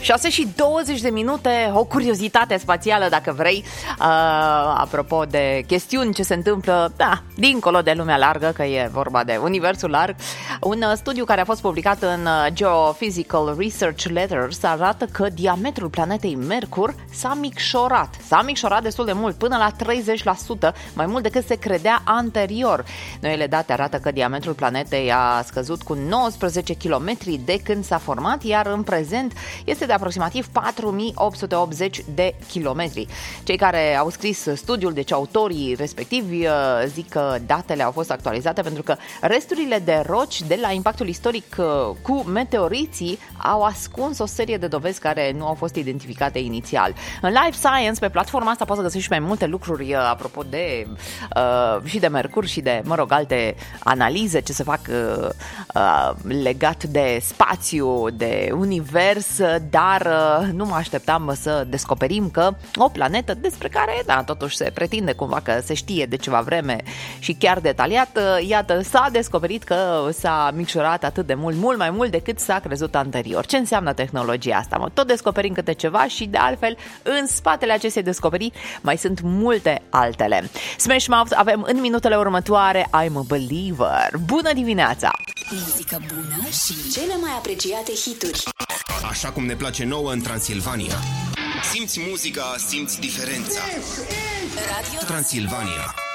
6:20, o curiozitate spațială dacă vrei, apropo de chestiuni ce se întâmplă dincolo de lumea largă, că e vorba de universul larg. Un studiu care a fost publicat în Geophysical Research Letters arată că diametrul planetei Mercur s-a micșorat destul de mult, până la 30%, mai mult decât se credea anterior. Noile date arată că diametrul planetei a scăzut cu 19 km de când s-a format, iar în prezent este de aproximativ 4880 de kilometri. Cei care au scris studiul, deci autorii respectivi, zic că datele au fost actualizate pentru că resturile de roci de la impactul istoric cu meteoriții au ascuns o serie de dovezi care nu au fost identificate inițial. În Life Science, pe platforma asta, poți să găsești mai multe lucruri apropo de și de Mercur și de, alte analize ce se fac legat de spațiu, de univers, dar nu mă așteptam să descoperim că o planetă despre care, totuși se pretinde cumva că se știe de ceva vreme și chiar detaliat, iată, s-a descoperit că s-a micșorat atât de mult mai mult decât s-a crezut anterior. Ce înseamnă tehnologia asta? Tot descoperim câte ceva și, de altfel, în spatele acestei descoperiri mai sunt multe altele. Smash Mouth avem în minutele următoare I'm a Believer. Bună dimineața! Muzică bună și cele mai apreciate hituri. Așa cum ne place nouă în Transilvania. Simți muzica, simți diferența. Radio Transilvania.